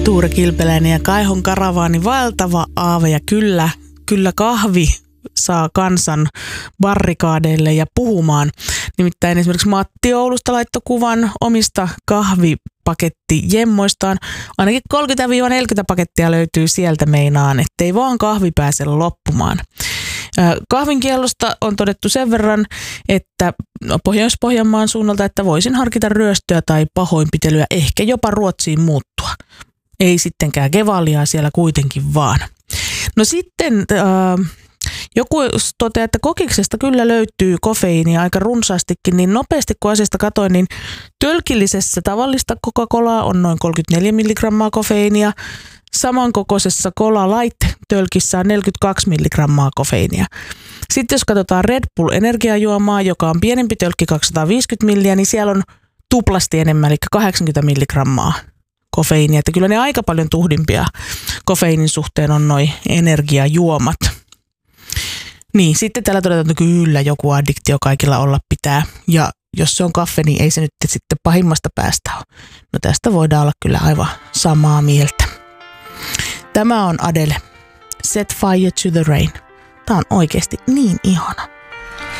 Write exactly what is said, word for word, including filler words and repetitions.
Tuure Kilpeläinen ja Kaihon karavaani, valtava aave ja kyllä, kyllä kahvi saa kansan barrikaadeille ja puhumaan. Nimittäin esimerkiksi Matti Oulusta laittoi kuvan omista kahvipakettijemmoistaan. Ainakin kolmekymmentä neljäkymmentä pakettia löytyy sieltä meinaan, ettei vaan kahvi pääse loppumaan. Kahvinkiellosta on todettu sen verran, että Pohjois-Pohjanmaan suunnalta, että voisin harkita ryöstöä tai pahoinpitelyä, ehkä jopa Ruotsiin muuttua. Ei sittenkään Gevalia siellä kuitenkin vaan. No sitten äh, joku toteaa, että kokiksesta kyllä löytyy kofeiinia aika runsaastikin, niin nopeasti kun asiasta katsoin, niin tölkillisessä tavallista Coca-Colaa on noin kolmekymmentäneljä milligrammaa kofeiinia. Samankokoisessa Cola Light-tölkissä on neljäkymmentäkaksi milligrammaa kofeiinia. Sitten jos katsotaan Red Bull energiajuomaa, joka on pienempi tölkki kaksisataaviisikymmentä milliä, niin siellä on tuplasti enemmän, eli kahdeksankymmentä milligrammaa kofeiinia. Että kyllä ne aika paljon tuhdimpia kofeiinin suhteen on noi energiajuomat. Niin, sitten täällä todetaan, että kyllä joku addiktio kaikilla olla pitää. Ja jos se on kaffe, niin ei se nyt sitten pahimmasta päästä ole. No tästä voidaan olla kyllä aivan samaa mieltä. Tämä on Adele. Set Fire to the Rain. Tämä on oikeasti niin ihana.